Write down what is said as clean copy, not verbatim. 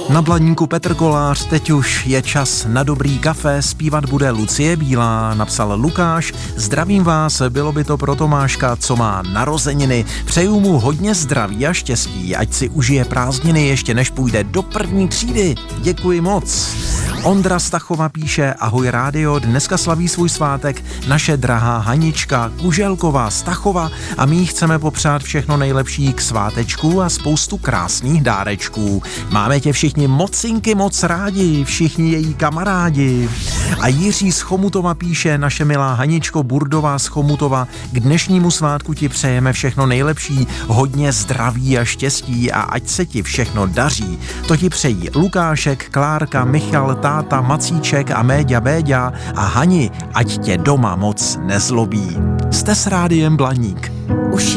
Na Blaníku Petr Kolář, teď už je čas na dobrý kafe, zpívat bude Lucie Bílá, napsal Lukáš. Zdravím vás, bylo by to pro Tomáška, co má narozeniny. Přeju mu hodně zdraví a štěstí, ať si užije prázdniny ještě než půjde do první třídy. Děkuji moc. Ondra Stachova píše: ahoj rádio, dneska slaví svůj svátek naše drahá Hanička Kuželková Stachova a my jí chceme popřát všechno nejlepší k svátečku a spoustu krásných dárečků. Máme tě všichni mocinky moc rádi, všichni její kamarádi. A Jiří z Chomutova píše: naše milá Haničko Burdová z Chomutova, k dnešnímu svátku ti přejeme všechno nejlepší, hodně zdraví a štěstí a ať se ti všechno daří. To ti přejí Lukášek, Klárka, Michal, táta, Macíček a Méďa Béďa a Hani, ať tě doma moc nezlobí. Jste s rádiem Blaník.